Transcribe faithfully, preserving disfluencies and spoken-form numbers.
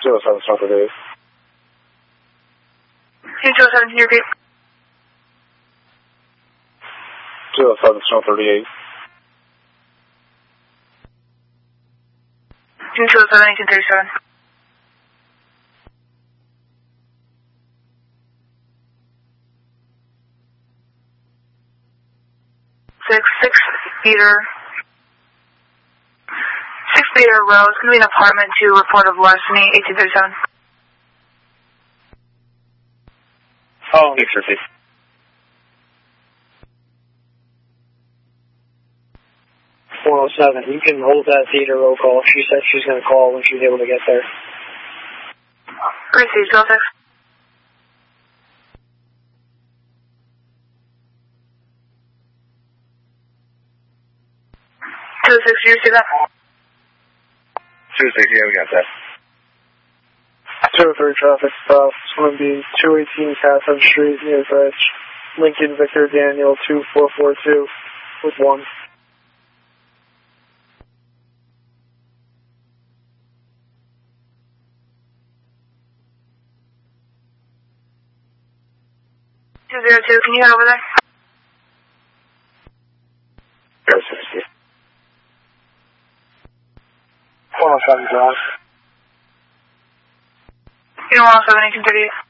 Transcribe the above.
zero seven, Snow thirty-eight. zero seven, can you repeat? zero seven, Snow thirty-eight. June two oh seven, eighteen thirty-seven. Six, six Peter. Six Peter Row. It's going to be an apartment to report of larceny, eighteen thirty-seven. Oh, six fifty. four oh seven. You can hold that theater roll call. She said she's going to call when she's able to get there. Received, zero six. two six, do you see that? two six, yeah, we got that. two oh three traffic stop. It's going to be two eighteen Catherine Street near the Lincoln Victor Daniel two four four two with one. two zero two, can you head over there? zero sixty. one oh seven Drive. You know, one oh seven, eighteen thirty-eight.